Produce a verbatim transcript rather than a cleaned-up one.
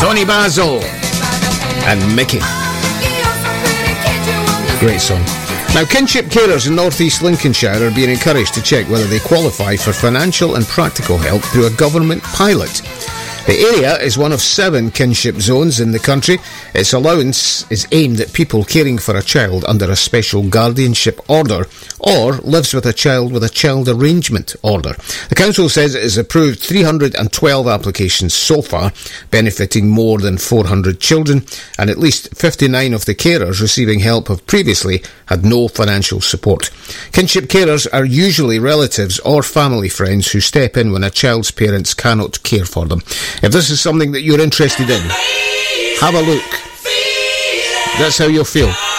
Tony Basil and Mickey. Great song. Now, kinship carers in North East Lincolnshire are being encouraged to check whether they qualify for financial and practical help through a government pilot. The area is one of seven kinship zones in the country. Its allowance is aimed at people caring for a child under a special guardianship order or lives with a child with a child arrangement order. The council says it has approved three hundred twelve applications so far, benefiting more than four hundred children, and at least fifty-nine of the carers receiving help have previously had no financial support. Kinship carers are usually relatives or family friends who step in when a child's parents cannot care for them. If this is something that you're interested in, have a look. That's how you'll feel.